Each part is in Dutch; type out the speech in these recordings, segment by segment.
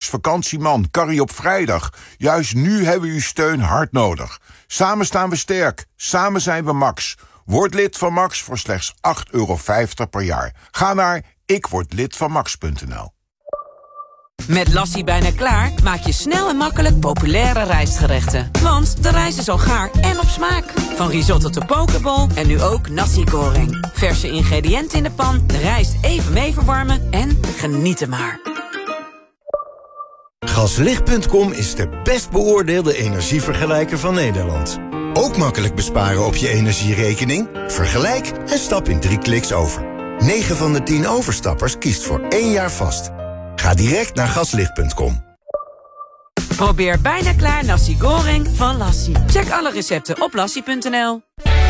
vakantieman, Carrie op vrijdag. Juist nu hebben we uw steun hard nodig. Samen staan we sterk. Samen zijn we Max. Word lid van Max voor slechts €8,50 per jaar. Ga naar ikwordlidvanmax.nl. Met Lassie bijna klaar maak je snel en makkelijk populaire rijstgerechten. Want de rijst is al gaar en op smaak. Van risotto tot pokeball en nu ook nasi goreng. Verse ingrediënten in de pan, de rijst even mee verwarmen en genieten maar. Gaslicht.com is de best beoordeelde energievergelijker van Nederland. Ook makkelijk besparen op je energierekening? Vergelijk en stap in 3 kliks over. 9 van de 10 overstappers kiest voor 1 jaar vast. Ga direct naar gaslicht.com. Probeer bijna klaar nasi goreng van Lassie. Check alle recepten op lassie.nl.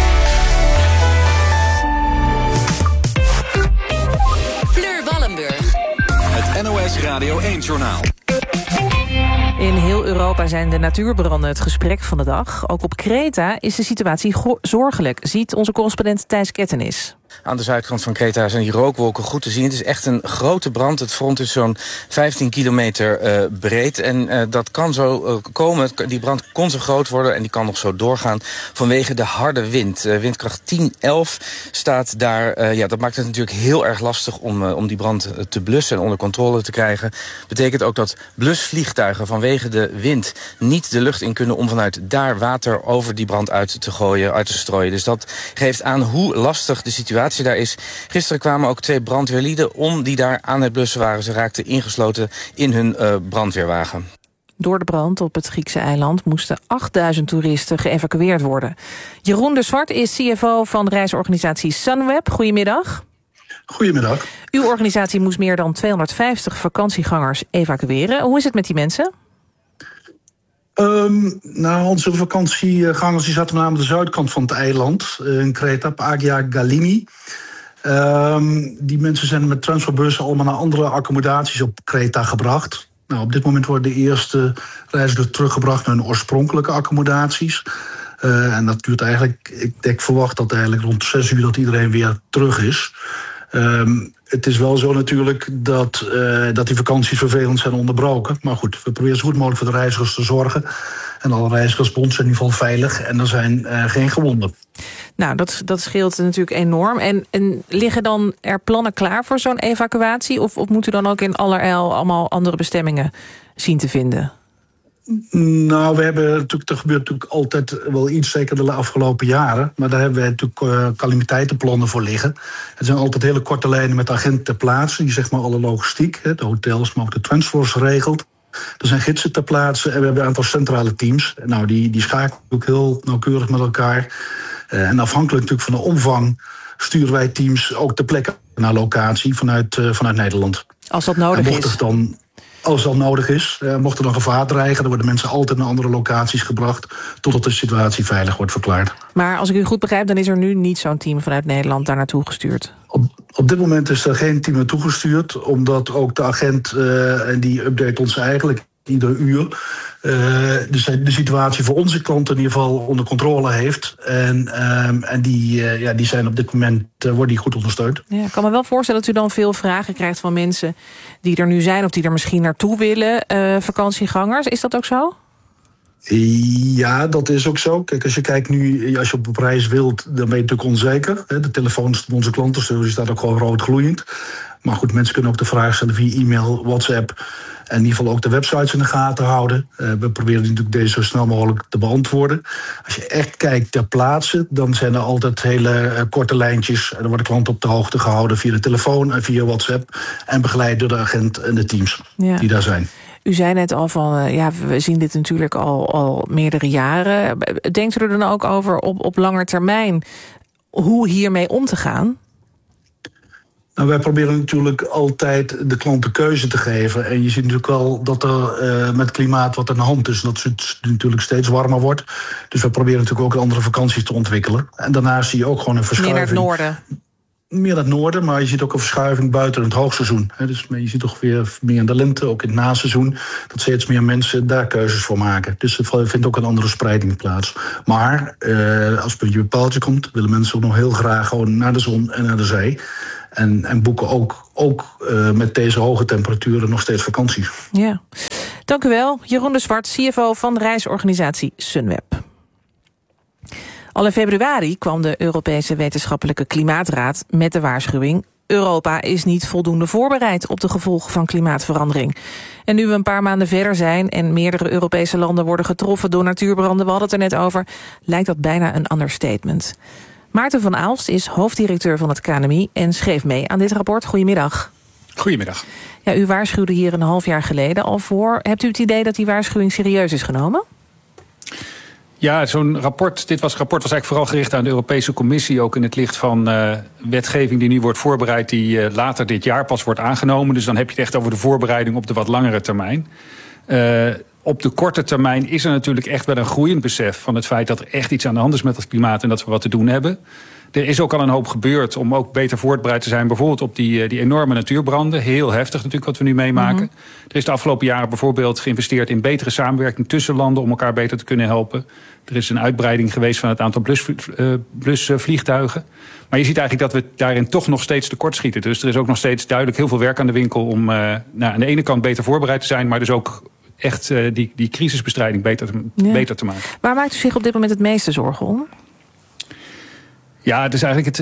Fleur Wallenburg. Het NOS Radio 1-journaal. In heel Europa zijn de natuurbranden het gesprek van de dag. Ook op Kreta is de situatie zorgelijk, ziet onze correspondent Thijs Kettenis. Aan de zuidkant van Kreta zijn die rookwolken goed te zien. Het is echt een grote brand. Het front is zo'n 15 kilometer breed. En dat kan zo komen. Die brand kon zo groot worden en die kan nog zo doorgaan vanwege de harde wind. Windkracht 10, 11 staat daar. Dat maakt het natuurlijk heel erg lastig om die brand te blussen en onder controle te krijgen. Betekent ook dat blusvliegtuigen vanwege de wind niet de lucht in kunnen om vanuit daar water over die brand uit te gooien, uit te strooien. Dus dat geeft aan hoe lastig de situatie daar is. Gisteren kwamen ook 2 brandweerlieden om die daar aan het blussen waren. Ze raakten ingesloten in hun brandweerwagen. Door de brand op het Griekse eiland moesten 8000 toeristen geëvacueerd worden. Jeroen de Zwart is CFO van reisorganisatie Sunweb. Goedemiddag. Goedemiddag. Uw organisatie moest meer dan 250 vakantiegangers evacueren. Hoe is het met die mensen? Onze vakantiegangers die zaten aan de zuidkant van het eiland, in Kreta, op Agia Galini. Die mensen zijn met transferbussen allemaal naar andere accommodaties op Kreta gebracht. Nou, op dit moment worden de eerste reizigers teruggebracht naar hun oorspronkelijke accommodaties. En dat duurt eigenlijk, ik verwacht dat eigenlijk rond 6 uur dat iedereen weer terug is. Het is wel zo natuurlijk dat die vakanties vervelend zijn onderbroken. Maar goed, we proberen zo goed mogelijk voor de reizigers te zorgen. En alle reizigers bij ons zijn in ieder geval veilig en er zijn geen gewonden. Nou, dat scheelt natuurlijk enorm. En liggen dan er plannen klaar voor zo'n evacuatie? Of moet u dan ook in allerijl allemaal andere bestemmingen zien te vinden? Nou, er gebeurt natuurlijk altijd wel iets, zeker de afgelopen jaren. Maar daar hebben we natuurlijk calamiteitenplannen voor liggen. Het zijn altijd hele korte lijnen met agenten ter plaatse, die zeg maar alle logistiek, de hotels, maar ook de transfers regelt. Er zijn gidsen ter plaatse en we hebben een aantal centrale teams. Nou, die schakelen ook heel nauwkeurig met elkaar. En afhankelijk natuurlijk van de omvang sturen wij teams ook ter plekke naar locatie vanuit Nederland. Als dat nodig is. Als dat nodig is, mocht er dan gevaar dreigen, dan worden mensen altijd naar andere locaties gebracht totdat de situatie veilig wordt verklaard. Maar als ik u goed begrijp, dan is er nu niet zo'n team vanuit Nederland daar naartoe gestuurd? Op dit moment is er geen team naartoe gestuurd, omdat ook de agent, en die update ons eigenlijk ieder uur, de situatie voor onze klanten in ieder geval onder controle heeft. En die zijn op dit moment worden die goed ondersteund. Ja, ik kan me wel voorstellen dat u dan veel vragen krijgt van mensen die er nu zijn of die er misschien naartoe willen, vakantiegangers. Is dat ook zo? Ja, dat is ook zo. Kijk, als je kijkt nu, als je op reis wilt, dan ben je natuurlijk onzeker. De telefoons van onze klanten, die staat ook gewoon rood gloeiend. Maar goed, mensen kunnen ook de vraag stellen via e-mail, WhatsApp. En in ieder geval ook de websites in de gaten houden. We proberen natuurlijk deze zo snel mogelijk te beantwoorden. Als je echt kijkt ter plaatse, dan zijn er altijd hele korte lijntjes. En dan worden klanten op de hoogte gehouden via de telefoon en via WhatsApp. En begeleid door de agent en de teams die daar zijn. U zei net al van, we zien dit natuurlijk al meerdere jaren. Denkt u er dan ook over op lange termijn hoe hiermee om te gaan? Nou, wij proberen natuurlijk altijd de klant de keuze te geven. En je ziet natuurlijk wel dat er met het klimaat wat aan de hand is. Dat het natuurlijk steeds warmer wordt. Dus we proberen natuurlijk ook andere vakanties te ontwikkelen. En daarnaast zie je ook gewoon een verschuiving. Meer naar het noorden? Meer naar het noorden, maar je ziet ook een verschuiving buiten het hoogseizoen. Dus je ziet toch weer meer in de lente, ook in het naseizoen, dat steeds meer mensen daar keuzes voor maken. Dus er vindt ook een andere spreiding plaats. Maar als het puntje bij paaltje komt, willen mensen ook nog heel graag gewoon naar de zon en naar de zee. En boeken ook met deze hoge temperaturen nog steeds vakanties. Ja. Dank u wel. Jeroen de Zwart, CFO van de reisorganisatie Sunweb. Al in februari kwam de Europese Wetenschappelijke Klimaatraad met de waarschuwing: Europa is niet voldoende voorbereid op de gevolgen van klimaatverandering. En nu we een paar maanden verder zijn en meerdere Europese landen worden getroffen door natuurbranden, we hadden het er net over, lijkt dat bijna een understatement. Maarten van Aalst is hoofddirecteur van het KNMI en schreef mee aan dit rapport. Goedemiddag. Goedemiddag. Ja, u waarschuwde hier een half jaar geleden al voor. Hebt u het idee dat die waarschuwing serieus is genomen? Ja, zo'n rapport, dit rapport was eigenlijk vooral gericht aan de Europese Commissie, ook in het licht van wetgeving die nu wordt voorbereid, die later dit jaar pas wordt aangenomen. Dus dan heb je het echt over de voorbereiding op de wat langere termijn. Op de korte termijn is er natuurlijk echt wel een groeiend besef van het feit dat er echt iets aan de hand is met het klimaat en dat we wat te doen hebben. Er is ook al een hoop gebeurd om ook beter voorbereid te zijn, bijvoorbeeld op die enorme natuurbranden. Heel heftig natuurlijk wat we nu meemaken. Mm-hmm. Er is de afgelopen jaren bijvoorbeeld geïnvesteerd in betere samenwerking tussen landen om elkaar beter te kunnen helpen. Er is een uitbreiding geweest van het aantal blusvliegtuigen. Maar je ziet eigenlijk dat we daarin toch nog steeds tekortschieten. Dus er is ook nog steeds duidelijk heel veel werk aan de winkel om aan de ene kant beter voorbereid te zijn, maar dus ook echt die crisisbestrijding beter te maken. Waar maakt u zich op dit moment het meeste zorgen om? Ja, het is eigenlijk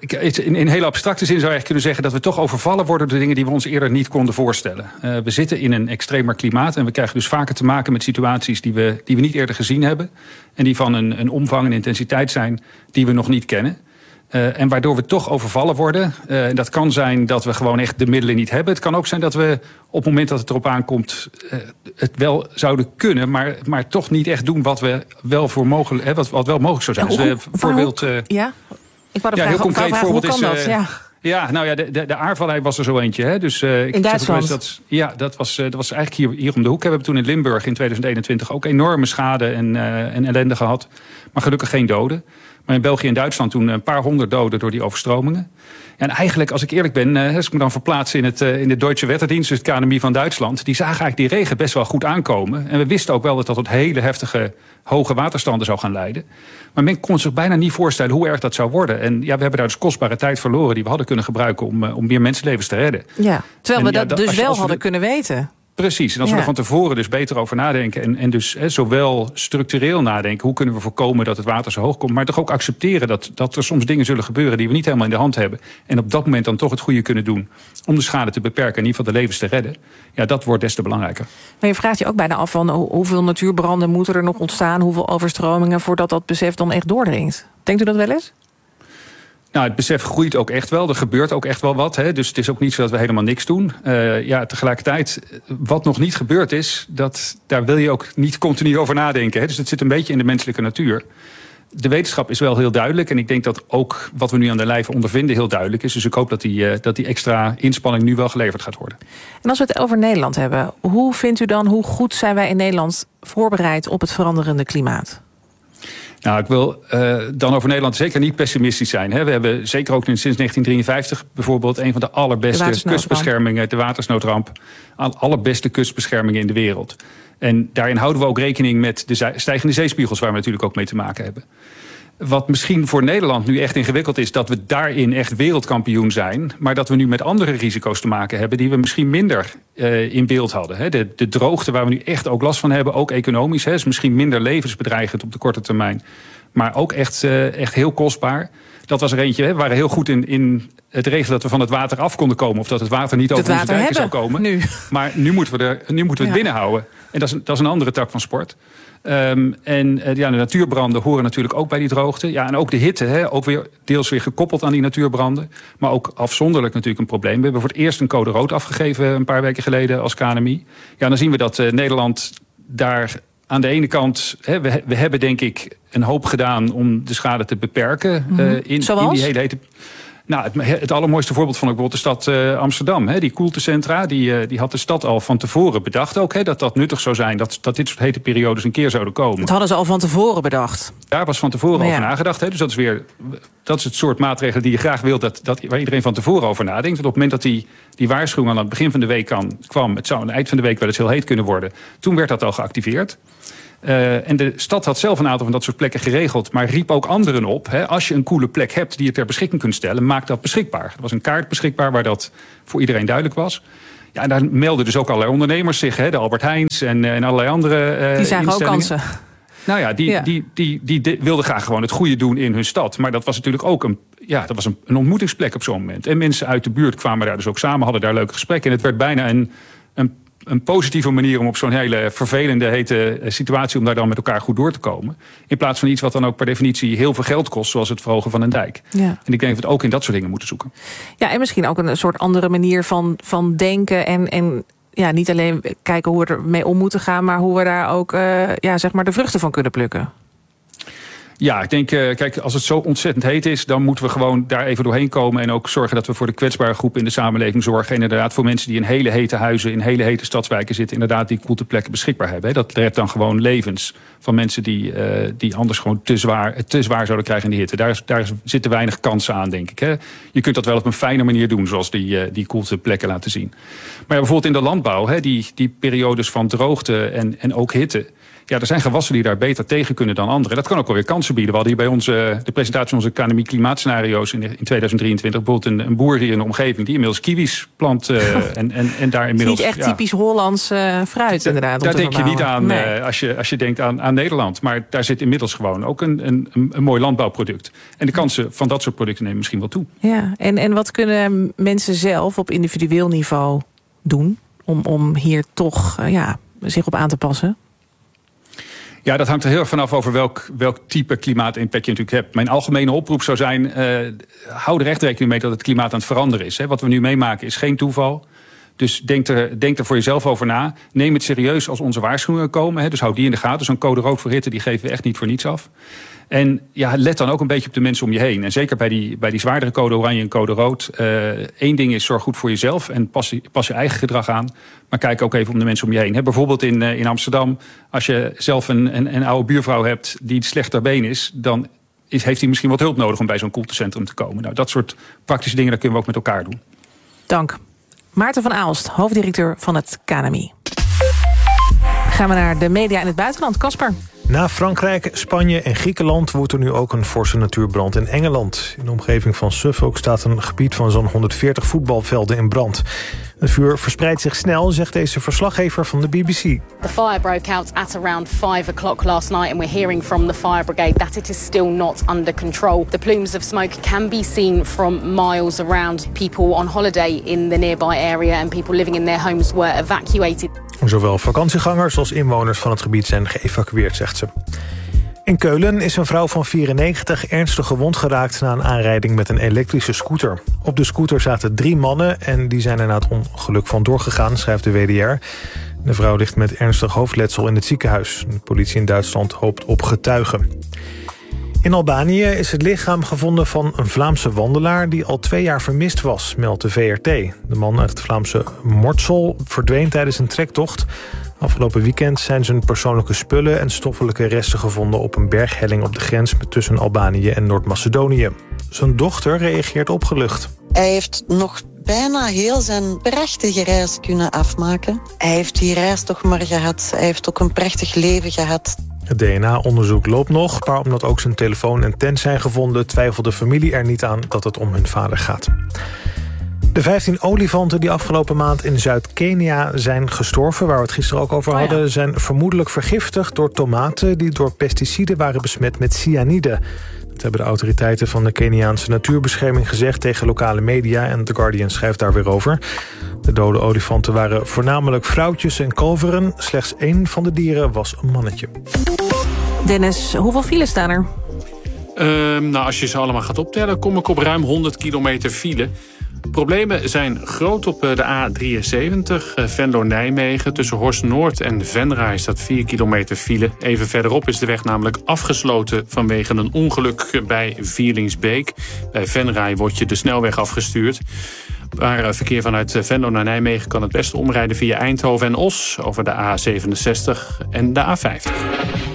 in hele abstracte zin zou je eigenlijk kunnen zeggen dat we toch overvallen worden door dingen die we ons eerder niet konden voorstellen. We zitten in een extremer klimaat en we krijgen dus vaker te maken met situaties die we niet eerder gezien hebben. En die van een omvang en intensiteit zijn die we nog niet kennen. En waardoor we toch overvallen worden. Dat kan zijn dat we gewoon echt de middelen niet hebben. Het kan ook zijn dat we op het moment dat het erop aankomt het wel zouden kunnen, maar toch niet echt doen wat we wel voor mogelijk, wat wel mogelijk zou zijn. Dus bijvoorbeeld. Ja, ik wou heel concreet voorbeeld hoe kan is. Dat? Ja, nou ja, de Aarvallei was er zo eentje. Hè? Dus, in Duitsland? Dat was eigenlijk hier om de hoek. We hebben toen in Limburg in 2021 ook enorme schade en ellende gehad. Maar gelukkig geen doden. Maar in België en Duitsland toen een paar honderd doden door die overstromingen. En eigenlijk, als ik eerlijk ben, als ik me dan verplaats in de Deutsche Wetterdienst, dus het KNMI van Duitsland, die zagen eigenlijk die regen best wel goed aankomen. En we wisten ook wel dat tot hele heftige hoge waterstanden zou gaan leiden. Maar men kon zich bijna niet voorstellen hoe erg dat zou worden. En ja, we hebben daar dus kostbare tijd verloren die we hadden kunnen gebruiken om meer mensenlevens te redden. Ja, terwijl we dat dus wel hadden kunnen weten. Precies, en als we er van tevoren dus beter over nadenken en dus zowel structureel nadenken, hoe kunnen we voorkomen dat het water zo hoog komt, maar toch ook accepteren dat er soms dingen zullen gebeuren die we niet helemaal in de hand hebben. En op dat moment dan toch het goede kunnen doen om de schade te beperken, in ieder geval de levens te redden. Ja, dat wordt des te belangrijker. Maar je vraagt je ook bijna af van hoeveel natuurbranden moeten er nog ontstaan, hoeveel overstromingen voordat dat besef dan echt doordringt. Denkt u dat wel eens? Nou, het besef groeit ook echt wel. Er gebeurt ook echt wel wat. Hè. Dus het is ook niet zo dat we helemaal niks doen. Tegelijkertijd, wat nog niet gebeurd is, daar wil je ook niet continu over nadenken. Hè. Dus het zit een beetje in de menselijke natuur. De wetenschap is wel heel duidelijk. En ik denk dat ook wat we nu aan de lijve ondervinden heel duidelijk is. Dus ik hoop dat die extra inspanning nu wel geleverd gaat worden. En als we het over Nederland hebben, hoe vindt u dan, hoe goed zijn wij in Nederland voorbereid op het veranderende klimaat? Nou, ik wil dan over Nederland zeker niet pessimistisch zijn. Hè. We hebben zeker ook sinds 1953 bijvoorbeeld een van de allerbeste kustbeschermingen, de watersnoodramp, allerbeste kustbeschermingen in de wereld. En daarin houden we ook rekening met de stijgende zeespiegels, waar we natuurlijk ook mee te maken hebben. Wat misschien voor Nederland nu echt ingewikkeld is, dat we daarin echt wereldkampioen zijn, maar dat we nu met andere risico's te maken hebben die we misschien minder in beeld hadden. Hè. De droogte waar we nu echt ook last van hebben, ook economisch, is misschien minder levensbedreigend op de korte termijn, maar ook echt heel kostbaar. Dat was er eentje. We waren heel goed in het regelen dat we van het water af konden komen, of dat het water niet over onze dijken zou komen. Nu. Maar nu moeten we het binnenhouden. En dat is een andere tak van sport. De natuurbranden horen natuurlijk ook bij die droogte. Ja, en ook de hitte, ook weer deels weer gekoppeld aan die natuurbranden. Maar ook afzonderlijk natuurlijk een probleem. We hebben voor het eerst een code rood afgegeven een paar weken geleden als KNMI. Ja, dan zien we dat Nederland daar aan de ene kant, we hebben denk ik een hoop gedaan om de schade te beperken. In die hele hete. Nou, het allermooiste voorbeeld vond ik bijvoorbeeld de stad Amsterdam. Die koeltecentra, die had de stad al van tevoren bedacht ook. Dat nuttig zou zijn, dat dit soort hete periodes een keer zouden komen. Dat hadden ze al van tevoren bedacht. Daar was van tevoren over nagedacht. Dus dat is het soort maatregelen die je graag wilt, waar iedereen van tevoren over nadenkt. Want op het moment dat die waarschuwing aan het begin van de week kwam, het zou aan het eind van de week wel eens heel heet kunnen worden. Toen werd dat al geactiveerd. En de stad had zelf een aantal van dat soort plekken geregeld, maar riep ook anderen op. Als je een koele plek hebt die je ter beschikking kunt stellen, maak dat beschikbaar. Er was een kaart beschikbaar waar dat voor iedereen duidelijk was. Ja, en daar melden dus ook allerlei ondernemers zich. Hè, de Albert Heijns en allerlei andere die zagen ook kansen. Nou ja, die wilden graag gewoon het goede doen in hun stad. Maar dat was natuurlijk ook een ontmoetingsplek op zo'n moment. En mensen uit de buurt kwamen daar dus ook samen, hadden daar leuke gesprekken. En het werd bijna een positieve manier om op zo'n hele vervelende, hete situatie, om daar dan met elkaar goed door te komen. In plaats van iets wat dan ook per definitie heel veel geld kost, zoals het verhogen van een dijk. Ja. En ik denk dat we het ook in dat soort dingen moeten zoeken. Ja, en misschien ook een soort andere manier van denken en ja, niet alleen kijken hoe we ermee om moeten gaan, maar hoe we daar ook zeg maar de vruchten van kunnen plukken. Ja, ik denk, kijk, als het zo ontzettend heet is, dan moeten we gewoon daar even doorheen komen en ook zorgen dat we voor de kwetsbare groepen in de samenleving zorgen. En inderdaad voor mensen die in hele hete huizen, in hele hete stadswijken zitten, inderdaad die koelteplekken beschikbaar hebben. Dat redt dan gewoon levens van mensen die anders gewoon te zwaar zouden krijgen in de hitte. Daar zitten weinig kansen aan, denk ik. Hè. Je kunt dat wel op een fijne manier doen, zoals die koelteplekken laten zien. Maar ja, bijvoorbeeld in de landbouw, hè, die periodes van droogte en ook hitte. Ja, er zijn gewassen die daar beter tegen kunnen dan anderen. Dat kan ook wel weer kansen bieden. We hadden hier bij de presentatie van onze KNMI klimaatscenario's in 2023... bijvoorbeeld een boer hier in de omgeving die inmiddels kiwis plant. En daar inmiddels, niet echt typisch Hollands fruit, inderdaad. Daar denk je niet aan als je denkt aan Nederland. Maar daar zit inmiddels gewoon ook een mooi landbouwproduct. En de kansen van dat soort producten nemen misschien wel toe. Ja, en wat kunnen mensen zelf op individueel niveau doen om hier toch zich op aan te passen? Ja, dat hangt er heel erg vanaf over welk type klimaatimpact je natuurlijk hebt. Mijn algemene oproep zou zijn, hou er echt rekening mee dat het klimaat aan het veranderen is. Hè. Wat we nu meemaken is geen toeval. Dus denk er voor jezelf over na. Neem het serieus als onze waarschuwingen komen. Hè. Dus houd die in de gaten. Zo'n code rood voor hitte, die geven we echt niet voor niets af. En ja, let dan ook een beetje op de mensen om je heen. En zeker bij die zwaardere code oranje en code rood. Één ding is, zorg goed voor jezelf en pas je eigen gedrag aan. Maar kijk ook even om de mensen om je heen. Bijvoorbeeld in Amsterdam, als je zelf een oude buurvrouw hebt die slecht ter been is, dan heeft hij misschien wat hulp nodig om bij zo'n koeltecentrum te komen. Nou, dat soort praktische dingen, dat kunnen we ook met elkaar doen. Dank. Maarten van Aalst, hoofddirecteur van het KNMI. Gaan we naar de media in het buitenland. Casper. Na Frankrijk, Spanje en Griekenland woedt er nu ook een forse natuurbrand in Engeland. In de omgeving van Suffolk staat een gebied van zo'n 140 voetbalvelden in brand. Het vuur verspreidt zich snel, zegt deze verslaggever van de BBC. The fire broke out at around 5 o'clock last night and we're hearing from the fire brigade that it is still not under control. The plumes of smoke can be seen from miles around. People on holiday in the nearby area and people living in their homes were evacuated. Zowel vakantiegangers als inwoners van het gebied zijn geëvacueerd, zegt ze. In Keulen is een vrouw van 94 ernstig gewond geraakt na een aanrijding met een elektrische scooter. Op de scooter zaten 3 mannen en die zijn er na het ongeluk vandoor gegaan, schrijft de WDR. De vrouw ligt met ernstig hoofdletsel in het ziekenhuis. De politie in Duitsland hoopt op getuigen. In Albanië is het lichaam gevonden van een Vlaamse wandelaar die al 2 jaar vermist was, meldt de VRT. De man uit het Vlaamse Mortsel verdween tijdens een trektocht. Afgelopen weekend zijn zijn persoonlijke spullen en stoffelijke resten gevonden op een berghelling op de grens tussen Albanië en Noord-Macedonië. Zijn dochter reageert opgelucht. Hij heeft nog bijna heel zijn prachtige reis kunnen afmaken. Hij heeft die reis toch maar gehad. Hij heeft ook een prachtig leven gehad. Het DNA-onderzoek loopt nog, maar omdat ook zijn telefoon en tent zijn gevonden, twijfelt de familie er niet aan dat het om hun vader gaat. De 15 olifanten die afgelopen maand in Zuid-Kenia zijn gestorven, waar we het gisteren ook over hadden, zijn vermoedelijk vergiftigd door tomaten die door pesticiden waren besmet met cyanide. Dat hebben de autoriteiten van de Keniaanse natuurbescherming gezegd tegen lokale media en The Guardian schrijft daar weer over. De dode olifanten waren voornamelijk vrouwtjes en kalveren. Slechts 1 van de dieren was een mannetje. Dennis, hoeveel files staan er? Als je ze allemaal gaat optellen, kom ik op ruim 100 kilometer file. Problemen zijn groot op de A73, Venlo-Nijmegen. Tussen Horst Noord en Venray staat 4 kilometer file. Even verderop is de weg namelijk afgesloten vanwege een ongeluk bij Vierlingsbeek. Bij Venray wordt je de snelweg afgestuurd. Maar verkeer vanuit Venlo naar Nijmegen kan het beste omrijden via Eindhoven en Os over de A67 en de A50.